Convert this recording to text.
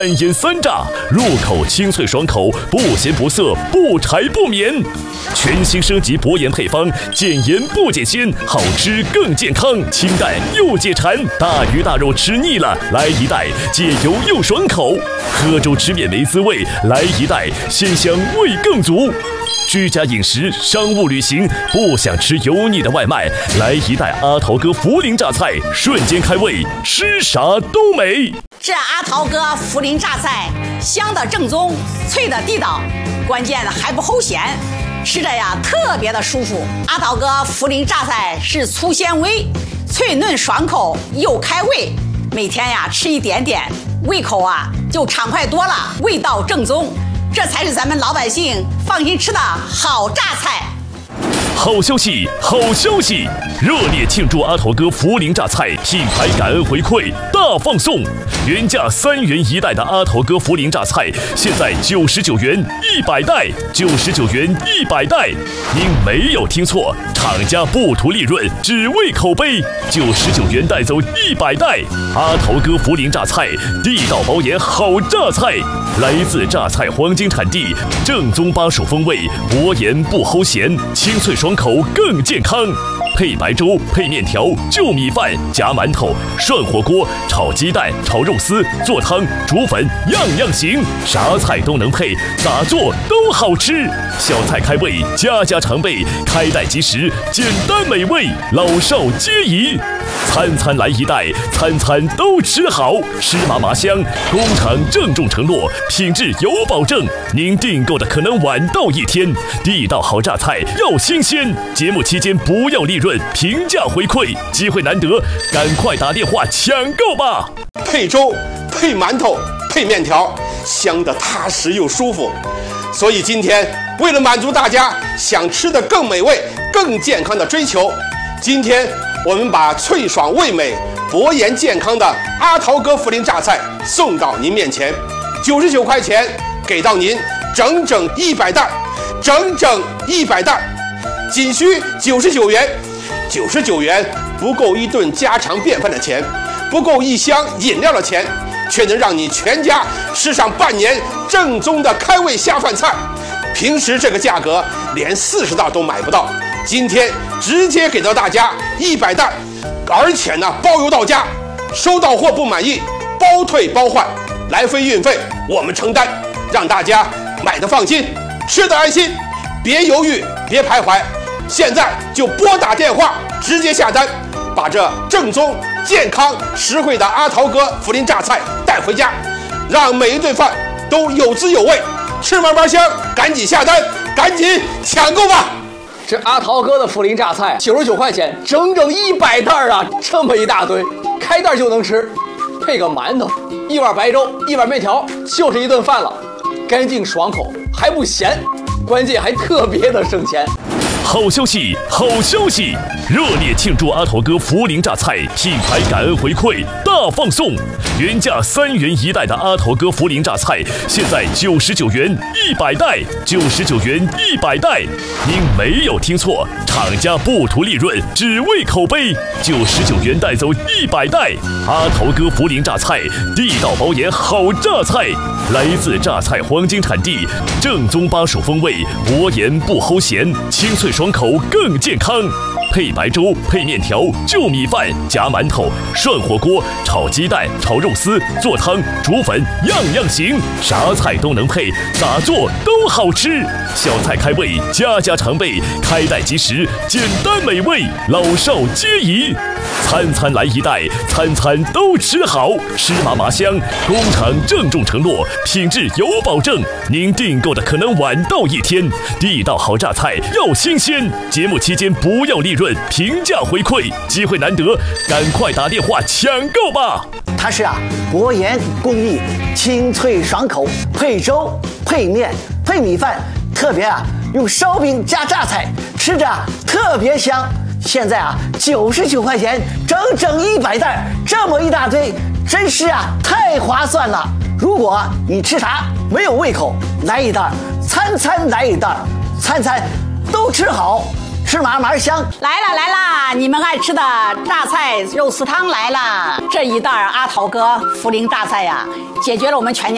3腌3炸，入口清脆爽口，不咸不涩，不柴不绵。全新升级薄盐配方，减盐不减鲜，好吃更健康，清淡又解馋。大鱼大肉吃腻了，来一袋，解油又爽口。喝粥吃面没滋味，来一袋，鲜香味更足。居家饮食、商务旅行，不想吃油腻的外卖，来一袋阿桃哥涪陵榨菜，瞬间开胃，吃啥都美。 这阿桃哥涪陵榨菜，香的正宗，脆的地道，关键还不齁咸，吃着呀特别的舒服。阿桃哥涪陵榨菜是粗纤维，脆嫩爽口又开胃，每天呀吃一点点，胃口啊就畅快多了，味道正宗。这才是咱们老百姓放心吃的好榨菜。 好消息，好消息！热烈庆祝阿桃哥涪陵榨菜品牌感恩回馈大放送，原价3元1袋的阿桃哥涪陵榨菜，现在99元100袋，99元100袋。您没有听错，厂家不图利润，只为口碑，99元带走100袋。阿桃哥涪陵榨菜，地道保盐好榨菜，来自榨菜黄金产地，正宗巴蜀风味，薄盐不齁咸，清脆爽口更健康。配白粥、配面条、就米饭、夹馒头、涮火锅、炒鸡蛋、炒肉丝、做汤、煮粉，样样行，啥菜都能配，咋做都好吃。小菜开胃，家家常备，开袋即食，简单美味，老少皆宜。餐餐来一袋，餐餐都吃好，湿麻麻香。工厂郑重承诺，品质有保证。您订购的可能晚到1天，地道好榨菜要新鲜。节目期间不要利润，平价回馈，机会难得，赶快打电话抢购吧！ 配粥、配馒头、配面条，香得踏实又舒服。所以今天为了满足大家想吃的更美味、更健康的追求，今天我们把脆爽味美、薄盐健康的阿桃哥涪陵榨菜送到您面前，99块钱给到您整整100袋，整整100袋，仅需99元。99元不够一顿家常便饭的钱，不够一箱饮料的钱，却能让你全家吃上半年正宗的开胃下饭菜。平时这个价格连40袋都买不到，今天直接给到大家100袋，而且呢包邮到家，收到货不满意包退包换，来回运费我们承担，让大家买得放心，吃得安心，别犹豫，别徘徊，现在就拨打电话直接下单，把这正宗、健康、实惠的阿桃哥涪陵榨菜带回家，让每一顿饭都有滋有味，吃嘛嘛香。赶紧下单，赶紧抢购吧！ 这阿桃哥的涪陵榨菜99块钱，整整100袋啊！这么一大堆，开袋就能吃，配个馒头，一碗白粥，一碗面条，就是一顿饭了，干净爽口，还不咸，关键还特别的省钱。 好消息，好消息！热烈庆祝阿桃哥涪陵榨菜品牌感恩回馈大放送，原价3元1袋的阿桃哥涪陵榨菜，现在99元100袋，99元100袋。您没有听错，厂家不图利润，只为口碑，99元带走100袋。阿桃哥涪陵榨菜，地道保盐好榨菜，来自榨菜黄金产地，正宗巴蜀风味，薄盐不齁咸，清脆爽口更健康。配白粥、配面条、就米饭、夹馒头、涮火锅、炒鸡蛋、炒肉丝、做汤、煮粉，样样行，啥菜都能配，咋做都好吃。小菜开胃，家家常备，开袋即食，简单美味，老少皆宜。餐餐来一袋，餐餐都吃好，湿麻麻香。工厂郑重承诺，品质有保证。您订购的可能晚到1天，地道好榨菜要新鲜。节目期间不要利润，平价回馈，机会难得，赶快打电话抢购吧！ 它是薄盐工艺，清脆爽口，配粥、配面、配米饭，特别用烧饼加榨菜，吃着特别香。现在99块钱，整整100袋，这么一大堆，真是太划算了。如果你吃啥没有胃口，来一袋，餐餐来一袋，餐餐都吃好，吃嘛嘛香。 来啦，你们爱吃的榨菜肉丝汤来了，这一袋阿桃哥涪陵榨菜呀，解决了我们全家